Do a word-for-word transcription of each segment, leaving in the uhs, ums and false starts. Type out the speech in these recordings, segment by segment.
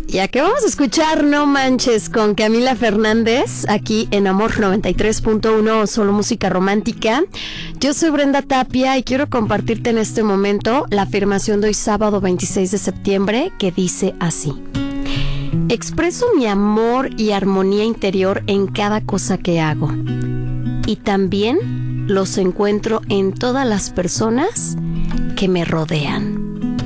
Y aquí vamos a escuchar No Manches con Camila Fernández, aquí en Amor noventa y tres punto uno, solo música romántica. Yo soy Brenda Tapia y quiero compartirte en este momento la afirmación de hoy sábado veintiséis de septiembre, que dice así: expreso mi amor y armonía interior en cada cosa que hago, y también los encuentro en todas las personas que me rodean.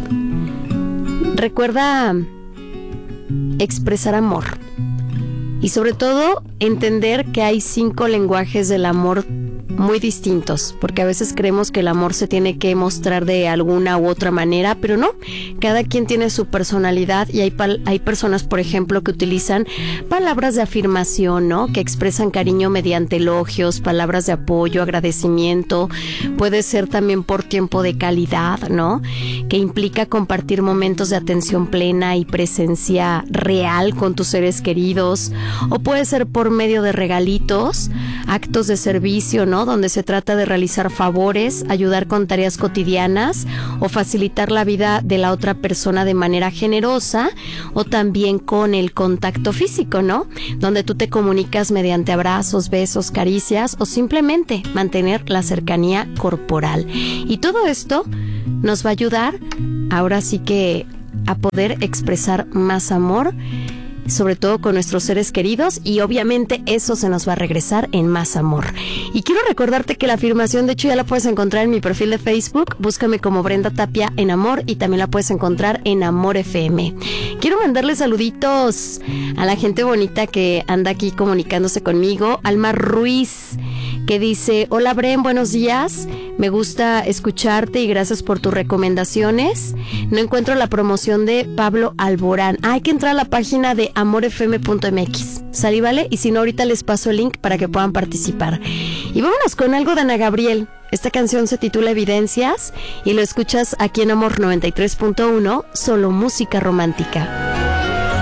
Recuerda expresar amor y sobre todo entender que hay cinco lenguajes del amor muy distintos, porque a veces creemos que el amor se tiene que mostrar de alguna u otra manera, pero no, cada quien tiene su personalidad y hay, pal- hay personas, por ejemplo, que utilizan palabras de afirmación, ¿no? Que expresan cariño mediante elogios, palabras de apoyo, agradecimiento, puede ser también por tiempo de calidad, ¿no? Que implica compartir momentos de atención plena y presencia real con tus seres queridos, o puede ser por medio de regalitos, actos de servicio, ¿no? Donde se trata de realizar favores, ayudar con tareas cotidianas o facilitar la vida de la otra persona de manera generosa, o también con el contacto físico, ¿no? Donde tú te comunicas mediante abrazos, besos, caricias o simplemente mantener la cercanía corporal. Y todo esto nos va a ayudar ahora sí que a poder expresar más amor, sobre todo con nuestros seres queridos, y obviamente eso se nos va a regresar en más amor. Y quiero recordarte que la afirmación, de hecho, ya la puedes encontrar en mi perfil de Facebook, búscame como Brenda Tapia en Amor, y también la puedes encontrar en Amor F M. Quiero mandarle saluditos a la gente bonita que anda aquí comunicándose conmigo. Alma Ruiz, que dice: hola Bren, buenos días, me gusta escucharte y gracias por tus recomendaciones. No encuentro la promoción de Pablo Alborán. Ah, hay que entrar a la página de amor f m punto m x. ¿Salí, vale? Y si no, ahorita les paso el link para que puedan participar. Y vámonos con algo de Ana Gabriel. Esta canción se titula Evidencias y lo escuchas aquí en Amor noventa y tres punto uno, solo música romántica.